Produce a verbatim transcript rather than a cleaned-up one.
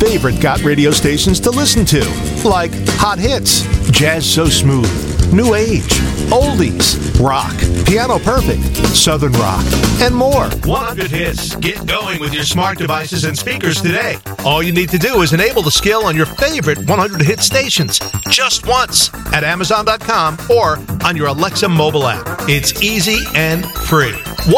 favorite Got radio stations to listen to, like Hot Hits, Jazz So Smooth, New Age, Oldies, Rock, Piano Perfect, Southern Rock, and more. one hundred hits. Get going with your smart devices and speakers today. All you need to do is enable the skill on your favorite one hundred hit stations just once at Amazon dot com or on your Alexa mobile app. It's easy and free.